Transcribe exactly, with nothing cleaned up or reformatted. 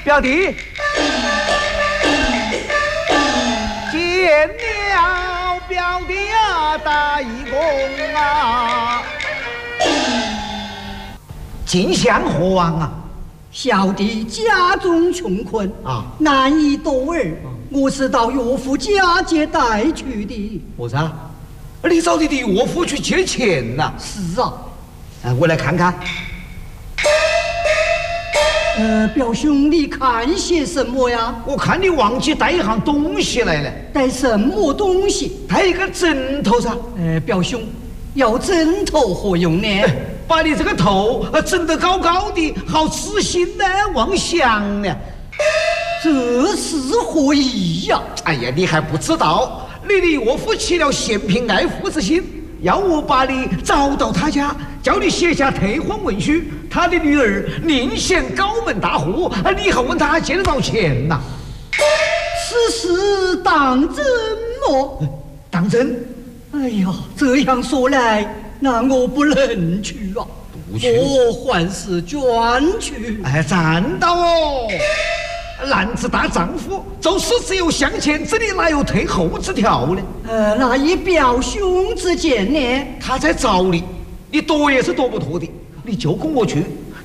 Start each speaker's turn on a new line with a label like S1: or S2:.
S1: 表弟，见了表弟啊，大义公啊，进相何往啊？
S2: 小弟家中穷困
S1: 啊，
S2: 难以多儿，我是到岳父家借带去的。
S1: 何子啊？你找你的岳父去借钱呐？
S2: 是啊。
S1: 啊，我来看看。
S2: 呃，表兄，你看些什么呀？
S1: 我看你忘记带一样东西来了。
S2: 带什么东西？
S1: 带一个枕头噻。
S2: 呃，表兄，要枕头何用呢？
S1: 哎，把你这个头呃枕得高高的，好痴心呢，妄想呢。
S2: 这是何意呀？
S1: 哎呀，你还不知道，你的岳父起了嫌贫爱富之心，要我把你找到他家，叫你写下退婚文书。他的女儿宁显高门大户，你还问他借得到钱呐？
S2: 此事当真么？
S1: 当真。
S2: 哎呀，这样说来，那我不能去啊！
S1: 不去，
S2: 我还是捐去。
S1: 哎，站到哦！男子大丈夫，就是只有向前之力，哪有退后之条呢？
S2: 呃，那以表兄之见呢？
S1: 他在找你，你躲也是躲不脱的。你就跟我去，